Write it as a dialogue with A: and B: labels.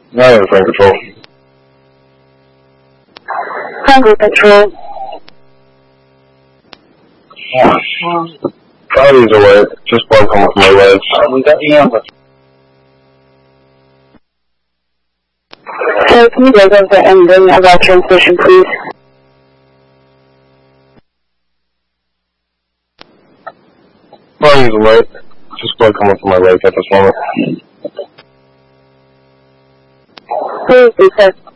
A: 9 Frank Control.
B: Frank Control.
A: Body's away. Just blood coming from my legs.
C: We got the ambulance.
B: So can you go over the ending of our transmission, please?
A: Body's away. Just blood coming from my legs at this moment.
B: Please, Lisa.